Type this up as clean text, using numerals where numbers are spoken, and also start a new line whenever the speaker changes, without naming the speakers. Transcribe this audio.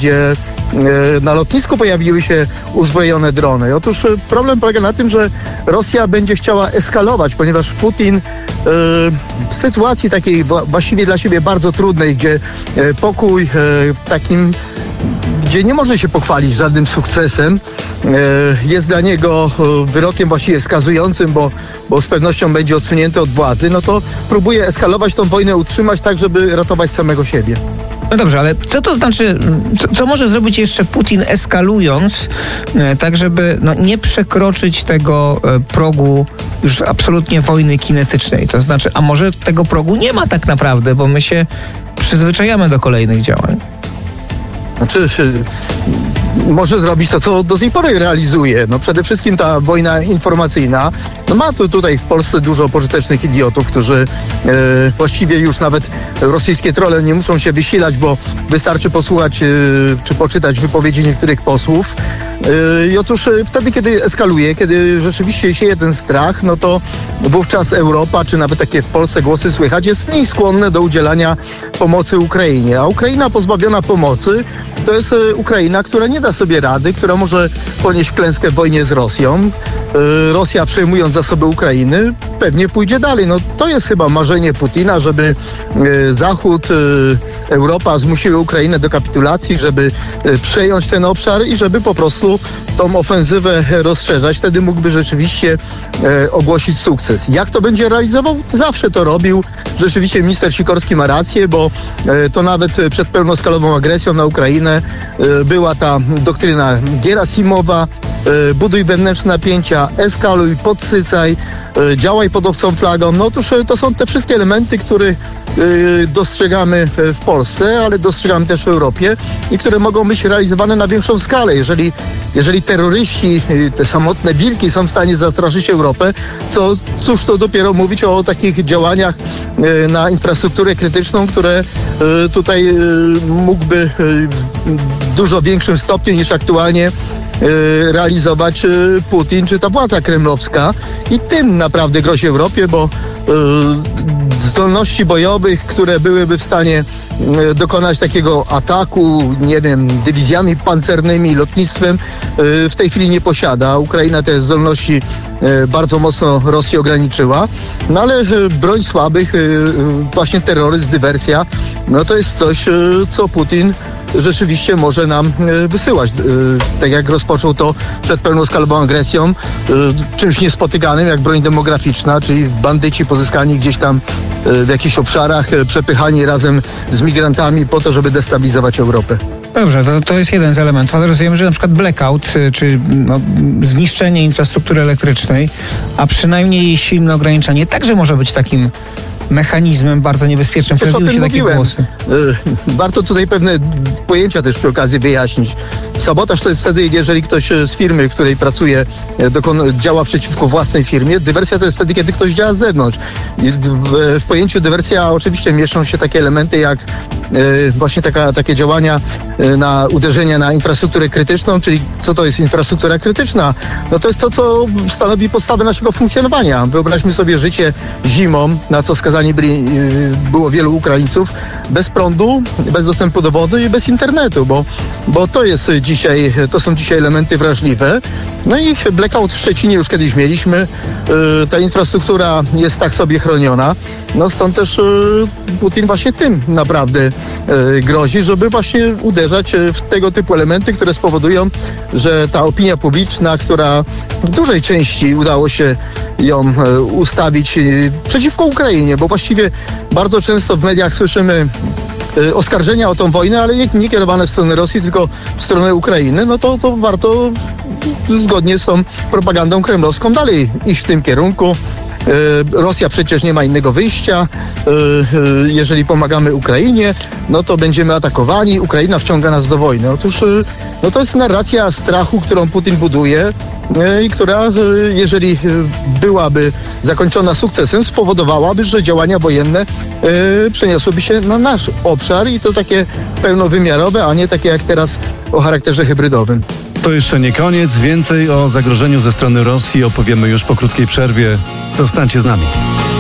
gdzie na lotnisku pojawiły się uzbrojone drony. Otóż problem polega na tym, że Rosja będzie chciała eskalować, ponieważ Putin w sytuacji takiej właściwie dla siebie bardzo trudnej, gdzie pokój gdzie nie może się pochwalić żadnym sukcesem, jest dla niego wyrokiem właściwie skazującym, bo z pewnością będzie odsunięty od władzy, no to próbuje eskalować tą wojnę, utrzymać tak, żeby ratować samego siebie.
No dobrze, ale co to znaczy, co może zrobić jeszcze Putin eskalując, tak żeby nie przekroczyć tego progu już absolutnie wojny kinetycznej? To znaczy, a może tego progu nie ma tak naprawdę, bo my się przyzwyczajamy do kolejnych działań.
Znaczy, może zrobić to, co do tej pory realizuje. Przede wszystkim ta wojna informacyjna. Ma tutaj w Polsce dużo pożytecznych idiotów, którzy właściwie już nawet rosyjskie trolle nie muszą się wysilać, bo wystarczy posłuchać czy poczytać wypowiedzi niektórych posłów. I otóż wtedy, kiedy eskaluje, kiedy rzeczywiście sieje ten strach, no to wówczas Europa, czy nawet takie w Polsce głosy słychać, jest mniej skłonne do udzielania pomocy Ukrainie. A Ukraina pozbawiona pomocy to jest Ukraina, która nie da sobie rady, która może ponieść klęskę w wojnie z Rosją. Rosja, przejmując zasoby Ukrainy, pewnie pójdzie dalej. To jest chyba marzenie Putina, żeby Zachód, Europa zmusiły Ukrainę do kapitulacji, żeby przejąć ten obszar i żeby po prostu tą ofensywę rozszerzać. Wtedy mógłby rzeczywiście ogłosić sukces. Jak to będzie realizował? Zawsze to robił. Rzeczywiście minister Sikorski ma rację, bo to nawet przed pełnoskalową agresją na Ukrainę była ta doktryna Gierasimowa, buduj wewnętrzne napięcia, eskaluj, podsycaj, działaj pod obcą flagą. Otóż to są te wszystkie elementy, które dostrzegamy w Polsce, ale dostrzegamy też w Europie i które mogą być realizowane na większą skalę. Jeżeli terroryści, te samotne wilki są w stanie zastraszyć Europę, to cóż to dopiero mówić o takich działaniach na infrastrukturę krytyczną, które tutaj mógłby w dużo większym stopniu niż aktualnie realizować Putin czy ta władza kremlowska i tym naprawdę grozi Europie, bo zdolności bojowych, które byłyby w stanie dokonać takiego ataku, nie wiem, dywizjami pancernymi, lotnictwem, w tej chwili nie posiada. Ukraina te zdolności bardzo mocno Rosji ograniczyła, ale broń słabych, właśnie terroryzm, dywersja, to jest coś, co Putin rzeczywiście może nam wysyłać. Tak jak rozpoczął to przed pełnoskalową agresją, czymś niespotykanym jak broń demograficzna, czyli bandyci pozyskani gdzieś tam w jakichś obszarach, przepychani razem z migrantami po to, żeby destabilizować Europę.
Dobrze, to jest jeden z elementów, ale rozumiem, że na przykład blackout, czy zniszczenie infrastruktury elektrycznej, a przynajmniej jej silne ograniczenie także może być takim mechanizmem bardzo niebezpiecznym. Pojawiły się takie głosy.
Warto tutaj pewne pojęcia też przy okazji wyjaśnić. Sabotaż to jest wtedy, jeżeli ktoś z firmy, w której pracuje, działa przeciwko własnej firmie. Dywersja to jest wtedy, kiedy ktoś działa z zewnątrz. W pojęciu dywersja oczywiście mieszczą się takie elementy jak właśnie takie działania na uderzenia na infrastrukturę krytyczną, czyli co to jest infrastruktura krytyczna? To jest to, co stanowi podstawę naszego funkcjonowania. Wyobraźmy sobie życie zimą, na co skazani było wielu Ukraińców, bez prądu, bez dostępu do wody i bez internetu, bo to są dzisiaj elementy wrażliwe. I blackout w Szczecinie już kiedyś mieliśmy. Ta infrastruktura jest tak sobie chroniona. Stąd też Putin właśnie tym naprawdę grozi, żeby właśnie uderzać w tego typu elementy, które spowodują, że ta opinia publiczna, która w dużej części udało się ją ustawić przeciwko Ukrainie, bo właściwie bardzo często w mediach słyszymy oskarżenia o tą wojnę, ale nie kierowane w stronę Rosji, tylko w stronę Ukrainy, to warto zgodnie z tą propagandą kremlowską dalej iść w tym kierunku. Rosja przecież nie ma innego wyjścia. Jeżeli pomagamy Ukrainie, to będziemy atakowani. Ukraina wciąga nas do wojny. Otóż to jest narracja strachu, którą Putin buduje i która, jeżeli byłaby zakończona sukcesem, spowodowałaby, że działania wojenne przeniosłyby się na nasz obszar i to takie pełnowymiarowe, a nie takie jak teraz o charakterze hybrydowym.
To jeszcze nie koniec. Więcej o zagrożeniu ze strony Rosji opowiemy już po krótkiej przerwie. Zostańcie z nami.